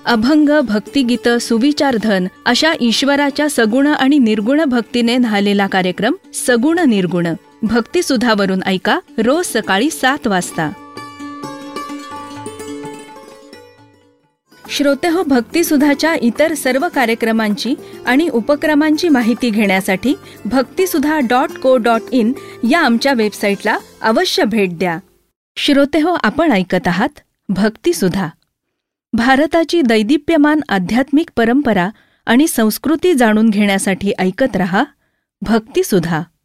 अभंग, भक्तिगीत, सुविचारधन अशा ईश्वराच्या सगुण आणि निर्गुण भक्तीने न्हालेला कार्यक्रम सगुण निर्गुण भक्तिसुधावरून ऐका रोज सकाळी 7 वाजता. श्रोतेहो, भक्तिसुधाच्या इतर सर्व कार्यक्रमांची आणि उपक्रमांची माहिती घेण्यासाठी भक्तिसुधा.co.in या आमच्या वेबसाईटला अवश्य भेट द्या. श्रोतेहो, आपण ऐकत आहात भक्तिसुधा. भारताची दैदिप्यमान आध्यात्मिक परंपरा आणि संस्कृती जाणून घेण्यासाठी ऐकत रहा भक्तिसुधा.